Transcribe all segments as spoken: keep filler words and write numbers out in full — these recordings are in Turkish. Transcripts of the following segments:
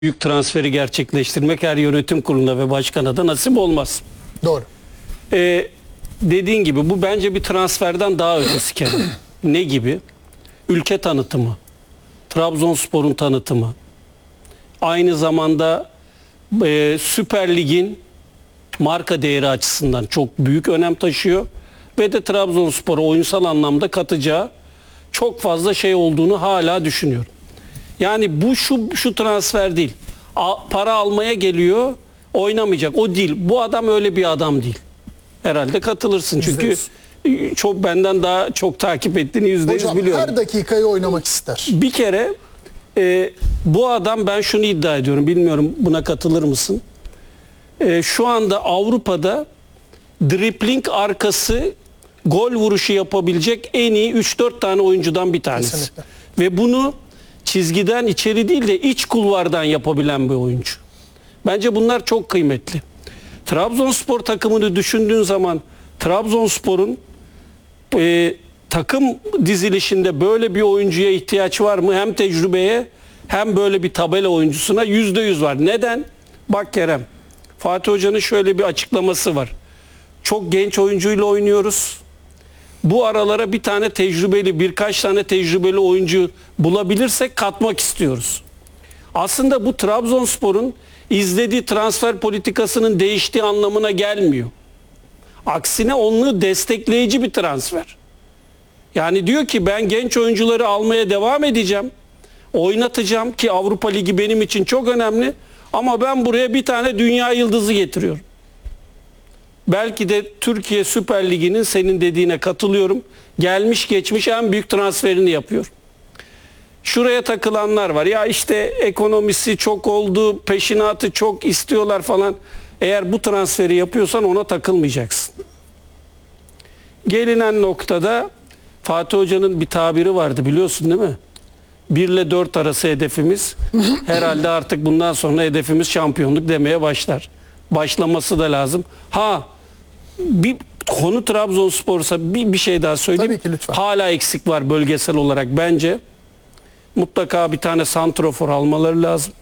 büyük transferi gerçekleştirmek her yönetim kuruluna ve başkana da nasip olmaz. Doğru. Ee, dediğin gibi bu bence bir transferden daha ötesi Kerem. Ne gibi? Ülke tanıtımı, Trabzonspor'un tanıtımı, aynı zamanda e, Süper Lig'in marka değeri açısından çok büyük önem taşıyor ve de Trabzonspor'a oyunsal anlamda katacağı çok fazla şey olduğunu hala düşünüyorum. Yani bu şu şu transfer değil. A, para almaya geliyor, oynamayacak. O değil. Bu adam öyle bir adam değil. Herhalde katılırsın. Çünkü çok benden daha çok takip ettiğini yüzde yüz biliyorum. Hocam her dakikayı oynamak ister. Bir kere e, bu adam, ben şunu iddia ediyorum. Bilmiyorum, buna katılır mısın? E, şu anda Avrupa'da dribling arkası gol vuruşu yapabilecek en iyi üç dört tane oyuncudan bir tanesi. Kesinlikle. Ve bunu çizgiden içeri değil de iç kulvardan yapabilen bir oyuncu. Bence bunlar çok kıymetli. Trabzonspor takımını düşündüğün zaman Trabzonspor'un e, takım dizilişinde böyle bir oyuncuya ihtiyaç var mı? Hem tecrübeye hem böyle bir tabela oyuncusuna yüzde yüz var. Neden? Bak Kerem, Fatih Hoca'nın şöyle bir açıklaması var. Çok genç oyuncuyla oynuyoruz. Bu aralara bir tane tecrübeli, birkaç tane tecrübeli oyuncu bulabilirsek katmak istiyoruz. Aslında bu Trabzonspor'un izlediği transfer politikasının değiştiği anlamına gelmiyor. Aksine onu destekleyici bir transfer. Yani diyor ki ben genç oyuncuları almaya devam edeceğim. Oynatacağım ki Avrupa Ligi benim için çok önemli. Ama ben buraya bir tane dünya yıldızı getiriyorum. Belki de Türkiye Süper Ligi'nin, senin dediğine katılıyorum, gelmiş geçmiş en büyük transferini yapıyor. Şuraya takılanlar var. Ya işte ekonomisi çok oldu, peşinatı çok istiyorlar falan. Eğer bu transferi yapıyorsan ona takılmayacaksın. Gelinen noktada Fatih Hoca'nın bir tabiri vardı, biliyorsun değil mi? bir ile dört arası hedefimiz. Herhalde artık bundan sonra hedefimiz şampiyonluk demeye başlar. Başlaması da lazım. Ha, bir konu Trabzonspor'sa bir, bir şey daha söyleyeyim. Tabii ki, lütfen. Hala eksik var bölgesel olarak bence. Mutlaka bir tane santrofor almaları lazım.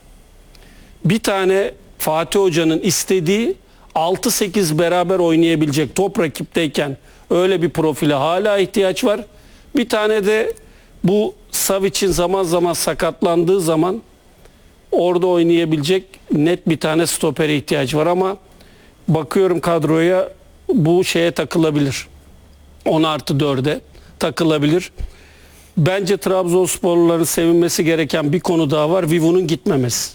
Bir tane Fatih Hoca'nın istediği altı sekiz beraber oynayabilecek, top rakipteyken öyle bir profile hala ihtiyaç var. Bir tane de bu Savic'in zaman zaman sakatlandığı zaman orada oynayabilecek net bir tane stopere ihtiyaç var ama bakıyorum kadroya, bu şeye takılabilir. on artı dörde takılabilir. Bence Trabzonsporluların sevinmesi gereken bir konu daha var. Vivo'nun gitmemesi.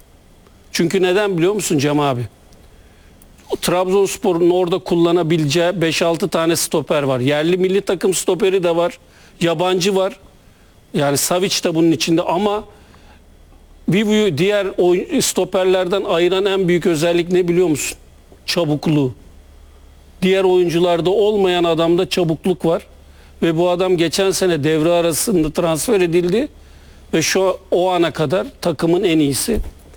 Çünkü neden biliyor musun Cem abi? Trabzonspor'un orada kullanabileceği beş altı tane stoper var. Yerli milli takım stoperi de var. Yabancı var. Yani Savic de bunun içinde ama Vivo'yu diğer stoperlerden ayıran en büyük özellik ne biliyor musun? Çabukluğu. Diğer oyuncularda olmayan adamda çabukluk var. Ve bu adam geçen sene devre arasında transfer edildi. Ve şu o ana kadar takımın en iyisi.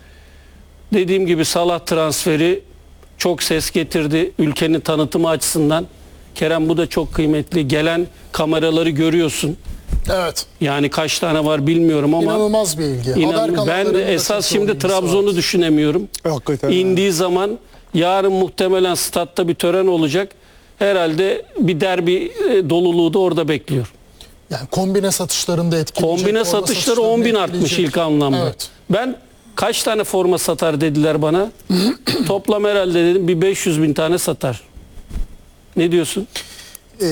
Dediğim gibi Salah transferi çok ses getirdi. Ülkenin tanıtımı açısından. Kerem, bu da çok kıymetli. Gelen kameraları görüyorsun. Evet. Yani kaç tane var bilmiyorum ama İnanılmaz bir ilgi. İnan, ben esas şimdi Trabzon'u düşünemiyorum. Hakikaten. İndiği zaman yarın muhtemelen statta bir tören olacak. Herhalde bir derbi e, doluluğu da orada bekliyor. Yani kombine satışlarında etkileyecek. Kombine orada satışları on bin artmış etkileyecek. ilk anlamda. Evet. Ben kaç tane forma satar dediler bana. Toplam herhalde dedim bir beş yüz bin tane satar. Ne diyorsun? Ee,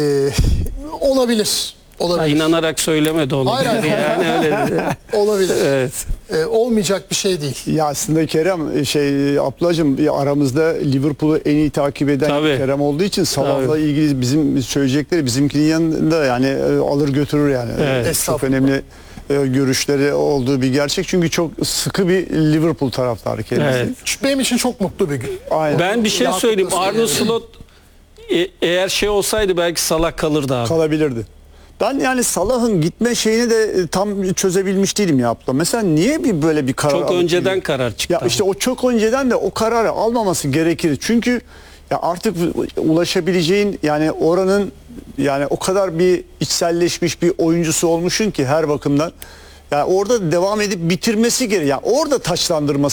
olabilir. Olabilir. Ha, inanarak söylemedi onu. Hayır, hayır. Yani öyle dedi. Olabilir. Evet. Ee, olmayacak bir şey değil. Ya aslında Kerem, şey Ablacığım, aramızda Liverpool'u en iyi takip eden Tabii. Kerem olduğu için Salah'la Tabii. ilgili bizim söyleyecekleri bizimkinin yanında yani e, alır götürür yani. Evet. Çok Estağfurullah. önemli e, görüşleri olduğu bir gerçek. Çünkü çok sıkı bir Liverpool taraftarı kendisi. Evet. Benim için çok mutlu bir gün. Aynen. Ben bir şey Rahatlıkla söyleyeyim. Arne söyleyebilirim. Slot e, eğer şey olsaydı belki Salah kalırdı abi. Kalabilirdi. Ben yani Salah'ın gitme şeyini de tam çözebilmiş değilim ya abla. Mesela niye bir böyle bir karar Çok alıp önceden gidiyor? karar çıktı. Ya işte o çok önceden de o kararı almaması gerekir. Çünkü ya artık ulaşabileceğin yani oranın yani o kadar bir içselleşmiş bir oyuncusu olmuşsun ki her bakımdan. Yani orada devam edip bitirmesi gerekiyor. Yani orada taçlandırması